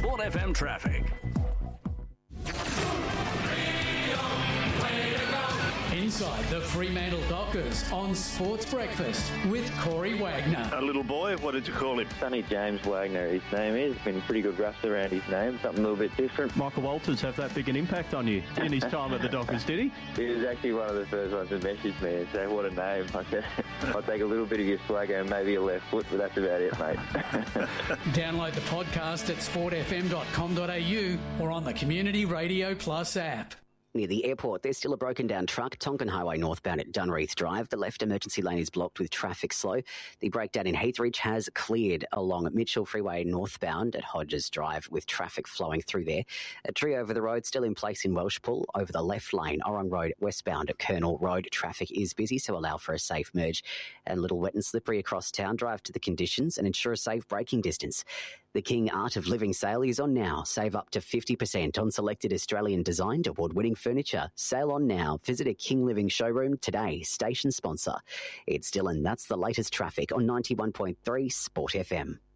Sport FM traffic. Inside the Fremantle Dockers on Sports Breakfast with Corey Wagner. A little boy, what did you call him? Sonny James Wagner, his name is. Been pretty good rust around his name, something a little bit different. Michael Walters have that big an impact on you in his time at the Dockers, did he? He was actually one of the first ones to message me and say, what a name. I said, I'll take a little bit of your swagger and maybe your left foot, but that's about it, mate. Download the podcast at sportfm.com.au or on the Community Radio Plus app. Near the airport, there's still a broken-down truck, Tonkin Highway northbound at Dunreath Drive. The left emergency lane is blocked with traffic slow. The breakdown in Heathridge has cleared along Mitchell Freeway northbound at Hodges Drive with traffic flowing through there. A tree over the road still in place in Welshpool. Over the left lane, Orong Road westbound at Colonel Road. Traffic is busy, so allow for a safe merge. And a little wet and slippery across town. Drive to the conditions and ensure a safe braking distance. The King Art of Living sale is on now. Save up to 50% on selected Australian designed award-winning furniture. Sale on now. Visit a King Living showroom today. Station sponsor. It's Dylan. That's the latest traffic on 91.3 Sport FM.